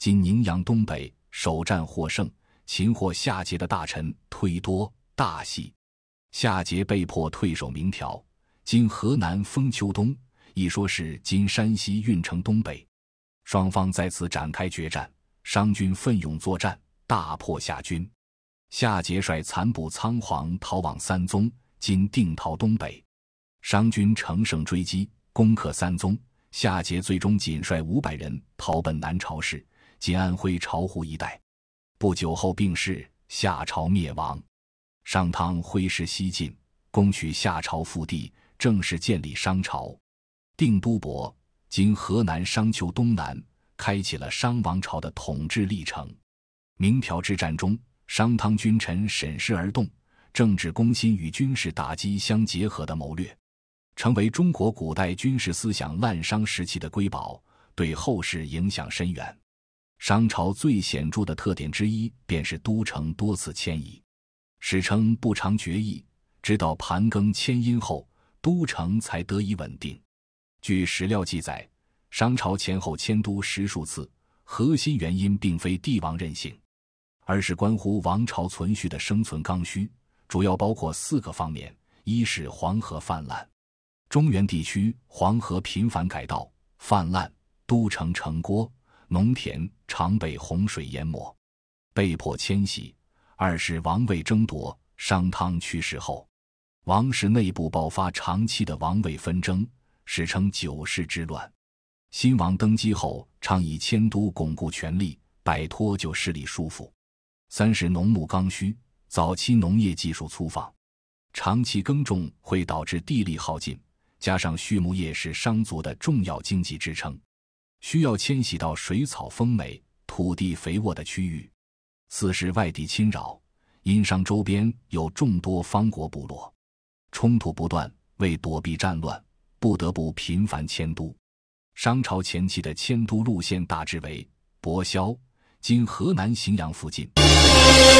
今宁阳东北，首战获胜，擒获夏桀的大臣忒多、大喜。夏桀被迫退守明条，今河南封丘东，一说是今山西运城东北。双方在此展开决战，商军奋勇作战，大破夏军。夏桀率残部仓皇逃往三宗，今定陶东北。商军乘胜追击，攻克三宗。夏桀最终仅率500人逃奔南朝市，今安徽巢湖一带。不久后病逝，夏朝灭亡。商汤挥师西进，攻取夏朝腹地，正式建立商朝。定都伯，今河南商丘东南，开启了商王朝的统治历程。明条之战中，商汤君臣审时而动，政治攻心与军事打击相结合的谋略，成为中国古代军事思想滥觞时期的瑰宝，对后世影响深远。商朝最显著的特点之一便是都城多次迁移，史称不常决议，直到盘庚迁殷后，都城才得以稳定。据史料记载，商朝前后迁都10数次，核心原因并非帝王任性，而是关乎王朝存续的生存刚需，主要包括4个方面：一是黄河泛滥，中原地区黄河频繁改道泛滥，都城城郭、农田常被洪水淹没，被迫迁徙；二是王位争夺，商汤去世后，王室内部爆发长期的王位纷争，史称9世之乱。新王登基后，倡议迁都巩固权力，摆脱旧势力束缚。三是农牧刚需，早期农业技术粗放，长期耕种会导致地力耗尽，加上畜牧业是商族的重要经济支撑，需要迁徙到水草丰美、土地肥沃的区域。四是外地侵扰，殷商周边有众多方国部落，冲突不断，为躲避战乱，不得不频繁迁都。商朝前期的迁都路线大致为博萧（今河南荥阳附近）、